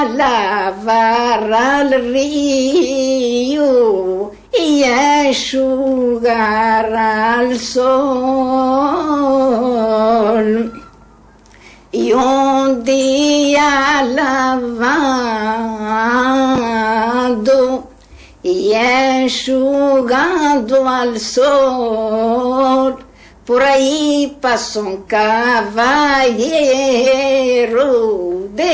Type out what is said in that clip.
lavar al rio e enxugar al sol. E um dia lavando e enxugando al sol, por aí passou um cavalheiro